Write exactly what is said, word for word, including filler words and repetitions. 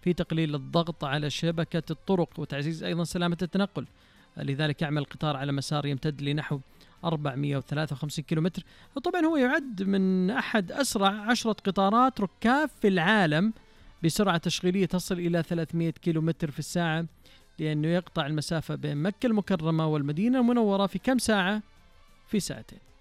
في تقليل الضغط على شبكة الطرق وتعزيز أيضا سلامة التنقل. لذلك يعمل القطار على مسار يمتد لنحو أربعمئة وثلاثة وخمسين كيلومتر، وطبعا هو يعد من أحد أسرع عشرة قطارات ركاب في العالم بسرعة تشغيلية تصل إلى ثلاثمئة كيلومتر في الساعة، لأنه يقطع المسافة بين مكة المكرمة والمدينة المنورة في كم ساعة؟ في ساعتين.